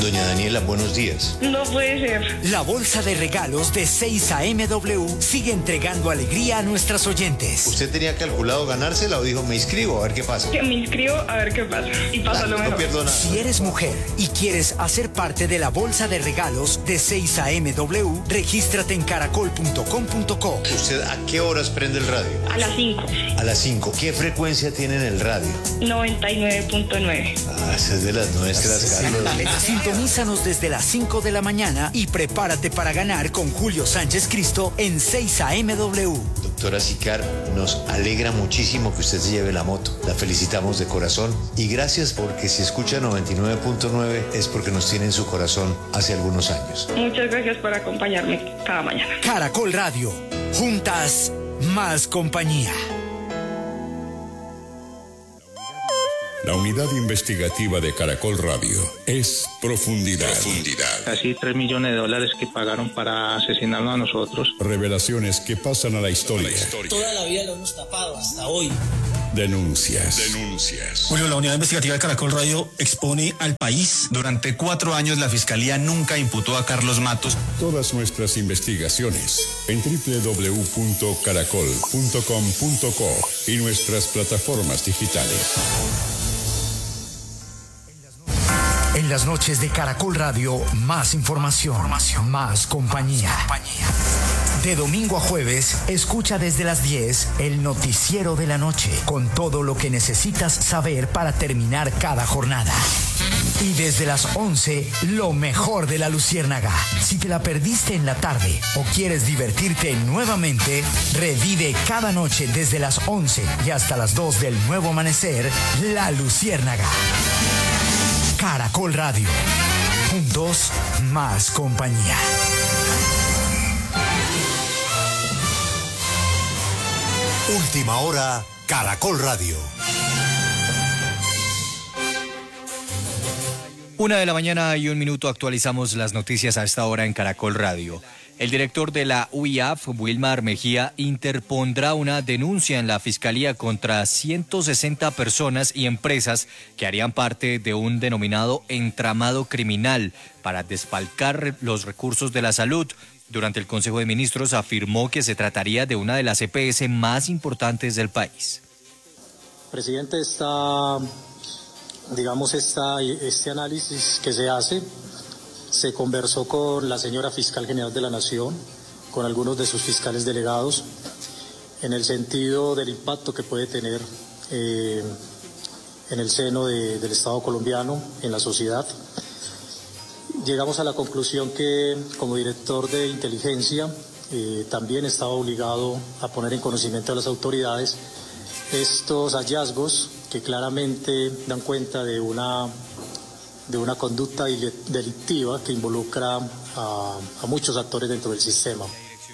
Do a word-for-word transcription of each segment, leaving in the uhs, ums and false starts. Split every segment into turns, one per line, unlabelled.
Doña Daniela, buenos días.
No puede ser.
La bolsa de regalos de seis A M W sigue entregando alegría a nuestras oyentes.
¿Usted tenía calculado ganársela o dijo me inscribo a ver qué pasa?
Que me inscribo a ver qué pasa. Y pasa lo mejor.
No pierdo nada.
Si eres mujer y quieres hacer parte de la bolsa de regalos de seis A M W, regístrate en caracol punto com punto co.
¿Usted a qué horas prende el radio?
A las cinco.
A las cinco. ¿Qué frecuencia tiene en el radio?
noventa y nueve punto nueve.
Ah, esa es de las nuestras, Carlos.
Sintonízanos desde las cinco de la mañana y prepárate para ganar con Julio Sánchez Cristo en seis A M W.
Doctora Sicar, nos alegra muchísimo que usted se lleve la moto. La felicitamos de corazón y gracias porque si escucha noventa y nueve punto nueve es porque nos tiene en su corazón hace algunos años.
Muchas gracias por acompañarme cada mañana.
Caracol Radio. Juntas, más compañía.
La unidad investigativa de Caracol Radio es Profundidad. Profundidad.
Casi tres millones de dólares que pagaron para asesinarnos a nosotros.
Revelaciones que pasan a la historia. A la historia.
Toda la vida lo hemos tapado hasta hoy.
Denuncias. Denuncias.
Julio, la unidad investigativa de Caracol Radio expone al país.
Durante cuatro años la Fiscalía nunca imputó a Carlos Matos.
Todas nuestras investigaciones en doble u doble u doble u punto caracol punto com punto co y nuestras plataformas digitales.
En las noches de Caracol Radio, más información, información. Más compañía. más compañía. De domingo a jueves, escucha desde las diez el noticiero de la noche, con todo lo que necesitas saber para terminar cada jornada. Y desde las once, lo mejor de la Luciérnaga. Si te la perdiste en la tarde o quieres divertirte nuevamente, revive cada noche desde las once y hasta las dos del nuevo amanecer, La Luciérnaga. Caracol Radio. Juntos, más compañía.
Última hora, Caracol Radio.
Una de la mañana y un minuto, actualizamos las noticias a esta hora en Caracol Radio. El director de la U I A F, Wilmar Mejía, interpondrá una denuncia en la Fiscalía contra ciento sesenta personas y empresas que harían parte de un denominado entramado criminal para desfalcar los recursos de la salud. Durante el Consejo de Ministros afirmó que se trataría de una de las E P S más importantes del país.
Presidente, esta, digamos, esta, este análisis que se hace, se conversó con la señora Fiscal General de la Nación, con algunos de sus fiscales delegados, en el sentido del impacto que puede tener eh, en el seno de, del Estado colombiano, en la sociedad. Llegamos a la conclusión que, como director de inteligencia, eh, también estaba obligado a poner en conocimiento de las autoridades estos hallazgos que claramente dan cuenta de una, de una conducta delictiva que involucra a, a muchos actores dentro del sistema.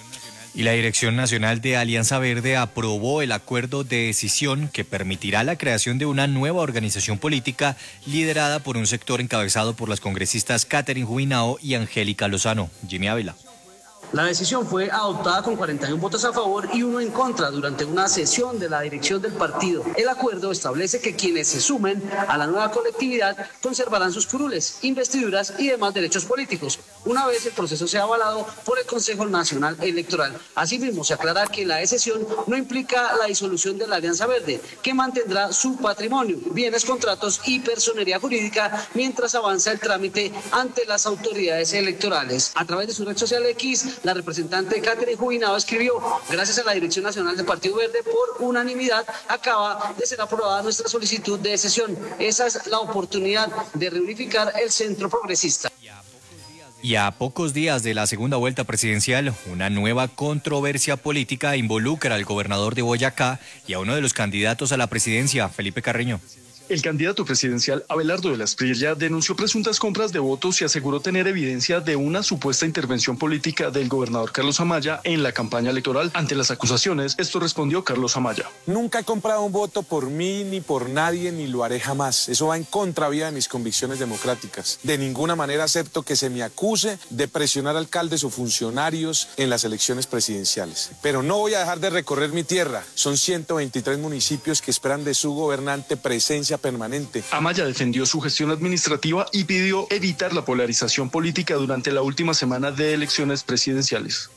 Y la Dirección Nacional de Alianza Verde aprobó el acuerdo de decisión que permitirá la creación de una nueva organización política liderada por un sector encabezado por las congresistas Catherine Juinao y Angélica Lozano. Jimmy Ávila.
La decisión fue adoptada con cuarenta y uno votos a favor y uno en contra durante una sesión de la dirección del partido. El acuerdo establece que quienes se sumen a la nueva colectividad conservarán sus curules, investiduras y demás derechos políticos, una vez el proceso sea avalado por el Consejo Nacional Electoral. Asimismo, se aclara que la decisión no implica la disolución de la Alianza Verde, que mantendrá su patrimonio, bienes, contratos y personería jurídica mientras avanza el trámite ante las autoridades electorales. A través de su red social X, la representante Catherine Juinao escribió: gracias a la Dirección Nacional del Partido Verde, por unanimidad acaba de ser aprobada nuestra solicitud de sesión. Esa es la oportunidad de reunificar el centro progresista.
Y a pocos días de la segunda vuelta presidencial, una nueva controversia política involucra al gobernador de Boyacá y a uno de los candidatos a la presidencia, Felipe Carreño.
El candidato presidencial Abelardo de la Espriella denunció presuntas compras de votos y aseguró tener evidencia de una supuesta intervención política del gobernador Carlos Amaya en la campaña electoral. Ante las acusaciones, esto respondió Carlos Amaya.
Nunca he comprado un voto por mí ni por nadie, ni lo haré jamás. Eso va en contravía de mis convicciones democráticas. De ninguna manera acepto que se me acuse de presionar alcaldes o funcionarios en las elecciones presidenciales. Pero no voy a dejar de recorrer mi tierra. Son ciento veintitrés municipios que esperan de su gobernante presencia vigilancia permanente.
Amaya defendió su gestión administrativa y pidió evitar la polarización política durante la última semana de elecciones presidenciales.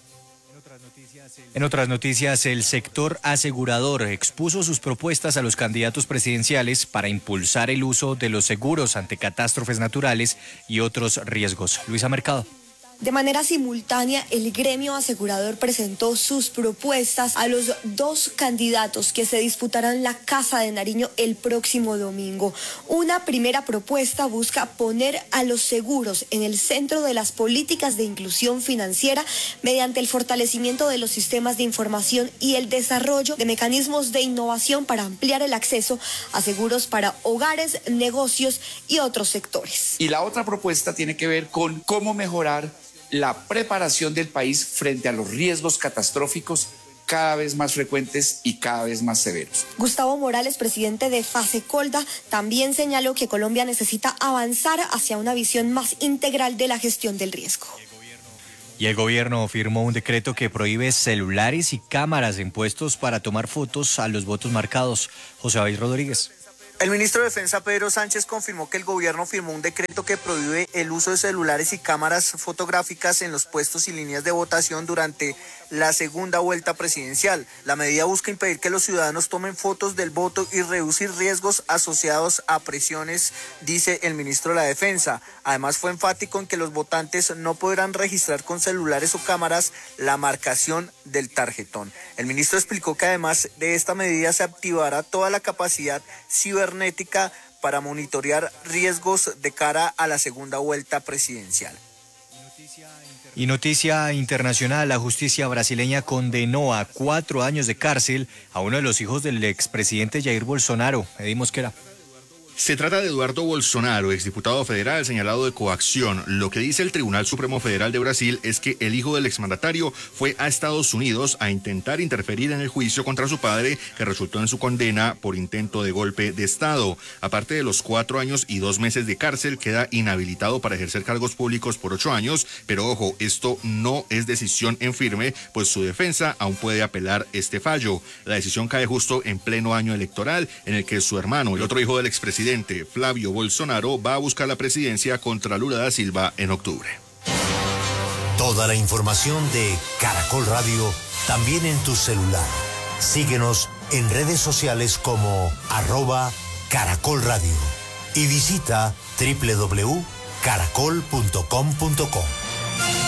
En otras noticias, el sector asegurador expuso sus propuestas a los candidatos presidenciales para impulsar el uso de los seguros ante catástrofes naturales y otros riesgos. Luisa Mercado.
De manera simultánea, el gremio asegurador presentó sus propuestas a los dos candidatos que se disputarán la Casa de Nariño el próximo domingo. Una primera propuesta busca poner a los seguros en el centro de las políticas de inclusión financiera mediante el fortalecimiento de los sistemas de información y el desarrollo de mecanismos de innovación para ampliar el acceso a seguros para hogares, negocios y otros sectores.
Y la otra propuesta tiene que ver con cómo mejorar la preparación del país frente a los riesgos catastróficos cada vez más frecuentes y cada vez más severos.
Gustavo Morales, presidente de Fasecolda, también señaló que Colombia necesita avanzar hacia una visión más integral de la gestión del riesgo.
Y el gobierno firmó un decreto que prohíbe celulares y cámaras en puestos para tomar fotos a los votos marcados. José David Rodríguez.
El ministro de Defensa, Pedro Sánchez, confirmó que el gobierno firmó un decreto que prohíbe el uso de celulares y cámaras fotográficas en los puestos y líneas de votación durante la segunda vuelta presidencial. La medida busca impedir que los ciudadanos tomen fotos del voto y reducir riesgos asociados a presiones, dice el ministro de la Defensa. Además, fue enfático en que los votantes no podrán registrar con celulares o cámaras la marcación del tarjetón. El ministro explicó que además de esta medida se activará toda la capacidad cibernética para monitorear riesgos de cara a la segunda vuelta presidencial.
Y noticia internacional, la justicia brasileña condenó a cuatro años de cárcel a uno de los hijos del expresidente Jair Bolsonaro. Eddie Mosquera.
Se trata de Eduardo Bolsonaro, exdiputado federal señalado de coacción. Lo que dice el Tribunal Supremo Federal de Brasil es que el hijo del exmandatario fue a Estados Unidos a intentar interferir en el juicio contra su padre, que resultó en su condena por intento de golpe de Estado. Aparte de los cuatro años y dos meses de cárcel, queda inhabilitado para ejercer cargos públicos por ocho años. Pero ojo, esto no es decisión en firme, pues su defensa aún puede apelar este fallo. La decisión cae justo en pleno año electoral, en el que su hermano, el otro hijo del expresidente, Flavio Bolsonaro, va a buscar la presidencia contra Lula da Silva en octubre.
Toda la información de Caracol Radio también en tu celular. Síguenos en redes sociales como arroba Caracol Radio y visita doble u doble u doble u punto caracol punto com punto co.